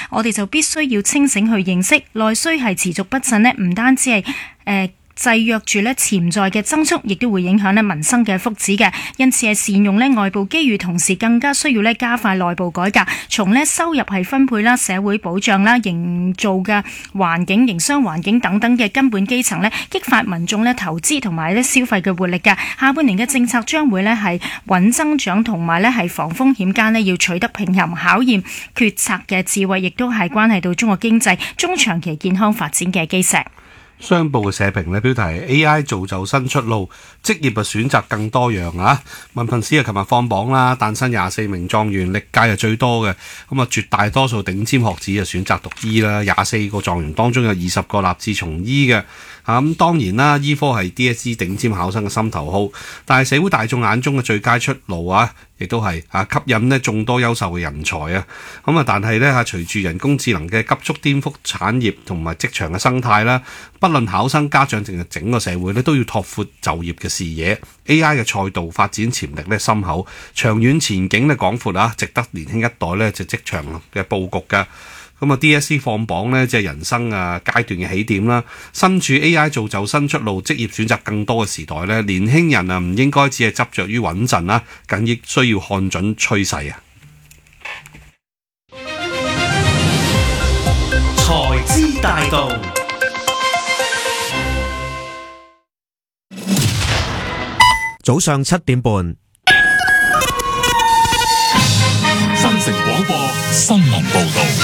我哋就必須要清醒去認識內需係持續不振呢，唔單止係制約住咧潛在嘅增速，亦都會影響咧民生嘅福祉嘅。因此係善用咧外部機遇，同時更加需要咧加快內部改革，從咧收入係分配啦、社會保障啦、營造嘅環境、營商環境等等嘅根本基層咧，激發民眾咧投資同埋咧消費嘅活力嘅。下半年嘅政策將會咧係穩增長同埋咧係防風險間咧要取得平衡，考驗決策嘅智慧，亦都係關係到中國經濟中長期健康發展嘅基石。 商報嘅社評咧標題係 AI 造就新出路，職業嘅選擇更多樣啊！文憑試琴日放榜啦，誕生24名狀元，歷屆係最多嘅。咁啊，絕大多數頂尖學子啊選擇讀醫啦，24個狀元當中有20個立志從醫嘅。咁當然啦，醫科係 DSE 頂尖考生嘅心頭好，但係社會大眾眼中嘅最佳出路啊，亦都係吸引呢眾多優秀嘅人才啊。咁啊，但係咧隨住人工智能嘅急速顛覆產業同埋職場嘅生態啦，不論考生、家長定係整個社會咧，都要拓闊就業嘅視野。AI 嘅賽道發展潛力咧深厚，長遠前景咧廣闊啊，值得年輕一代咧就職場嘅佈局㗎。咁啊 DSE 放榜呢，即係人生階段嘅起點啦。身處 AI 造就新出路、職業選擇更多嘅時代呢，年輕人唔應該只係執着於穩陣啦，更亦需要看準趨勢啊！ 財資大道， 早上7點半， 新城廣播新聞報道。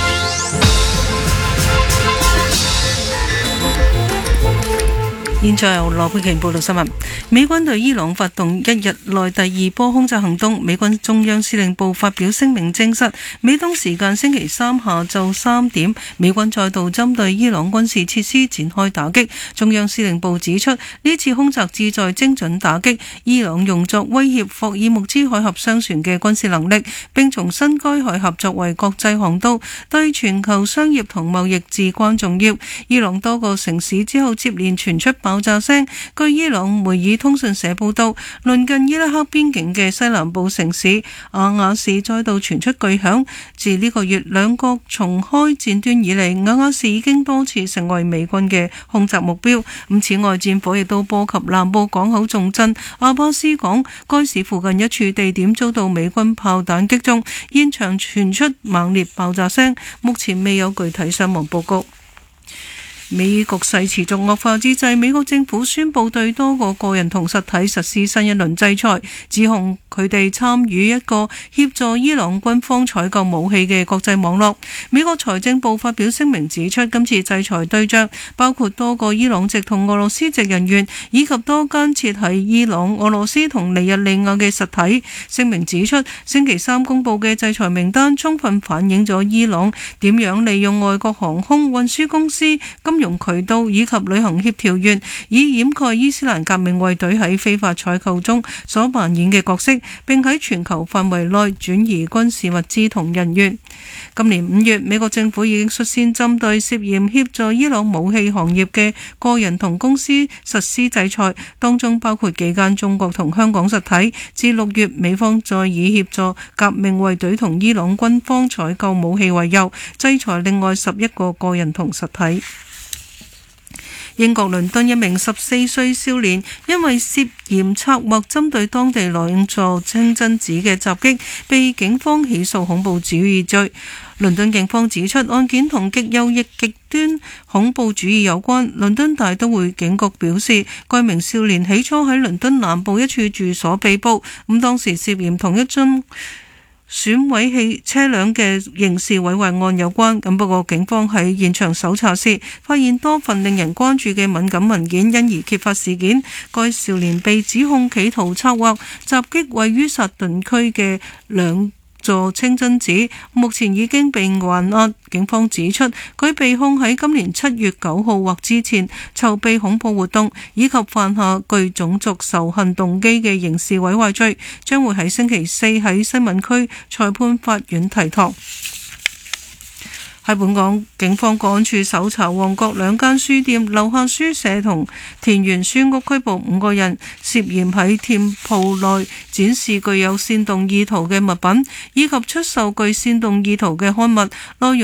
現在由羅佩瓊報道新聞。美軍對伊朗發動一日內第2波空襲行動，美軍中央司令部發表聲明證實，美東時間星期三下晝3點，美軍再度針對伊朗軍事設施展開打擊。中央司令部指出，呢次空襲旨在精準打擊伊朗用作威脅霍爾木茲海峽商船嘅軍事能力，並重申該海峽作為國際航道，對全球商業同貿易至關重要。伊朗多個城市之後接連傳出爆炸聲，據伊朗梅爾通訊社報道，鄰近伊拉克邊境嘅西南部城市阿瓦市再度傳出巨響。自呢個月兩國重開戰端以嚟，阿瓦市已經多次成為美軍嘅空襲目標。此外，戰火亦都波及南部港口重鎮阿巴斯港，該市附近一處地點遭到美軍炮彈擊中，現場傳出猛烈爆炸聲，目前未有具體傷亡報告。美局勢持續惡化之際，美國政府宣布對多個個人同實體實施新一輪制裁，指控佢哋參與一個協助伊朗軍方採購武器嘅國際網絡。美國財政部發表聲明指出，今次制裁對象包括多個伊朗籍同俄羅斯籍人員，以及多間設喺伊朗、俄羅斯同尼日利亞嘅實體。聲明指出，星期三公布嘅制裁名單充分反映咗伊朗點樣利用外國航空運輸公司、金融渠道以及旅行協調員，以掩蓋伊斯蘭革命衛隊喺非法採購中所扮演嘅角色，並喺全球範圍內轉移軍事物資同人員。今年5月，美國政府已經率先針對涉嫌協助伊朗武器行業嘅個人同公司實施制裁，當中包括幾間中國同香港實體。至6月，美方再以協助革命衛隊同伊朗軍方採購武器為由，制裁另外11個個人同實體。英國倫敦一名14歲少年因為涉嫌策劃針對當地兩座清真寺嘅襲擊，被警方起訴恐怖主義罪。倫敦警方指出，案件同極右翼極端恐怖主義有關。倫敦大都會警局表示，該名少年起初喺倫敦南部一處住所被捕，當時涉嫌同一宗損毀車輛嘅刑事毀壞案有關。不過警方喺現場搜查時發現多份令人關注嘅敏感文件，因而揭發事件。該少年被指控企圖策劃襲擊位於薩頓區嘅兩座清真寺，目前已經被還押。警方指出，佢被控喺今年7月9號或之前籌備恐怖活動，以及犯下具種族仇恨動機嘅刑事毀壞罪，將會喺星期4喺西敏區裁判法院提堂。喺本港，警方趕處搜查旺角兩間書店、樓下書社同田園書屋，拘捕5個人，涉嫌喺店鋪內展示具有煽動意圖嘅物品，以及出售具煽動意圖嘅刊物，內容